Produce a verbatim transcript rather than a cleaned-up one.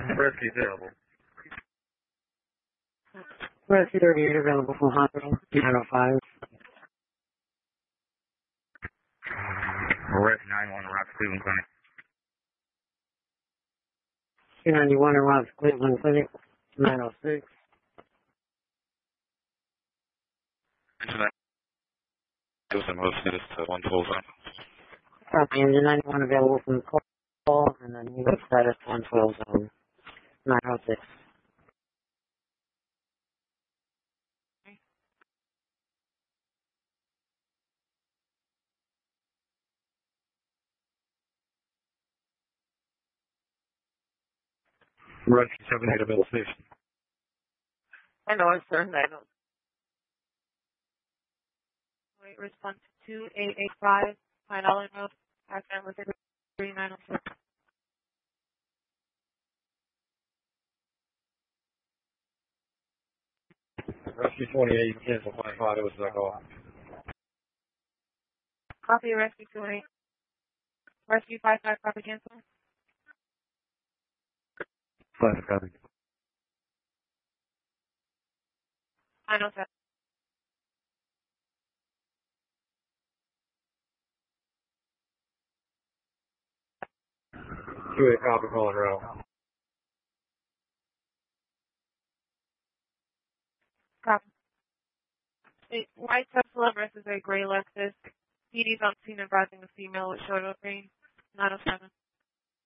Rescue available. Rescue thirty-eight available from hospital. nine oh five. Rescue ninety-one arrives Cleveland Clinic. two ninety-one arrives Cleveland Clinic. nine oh six. Give us a most status to one twelve zone. Copy. Engine ninety-one available from the call, and then you got status one twelve zone. nine oh six. Rescue seven eight available station. I know, it's sir. I know. Wait, response to two eight eight five, Pine Island Road, accident with three nine oh six. Rescue twenty-eight, cancel five five, it was that call. Copy, Rescue two eight. Rescue five five, copy, cancel. Five copy. nine oh seven. two eight copy, calling route. Copy. A white Tesla versus a gray Lexus. P D's on scene advising a female with short of green. nine oh seven.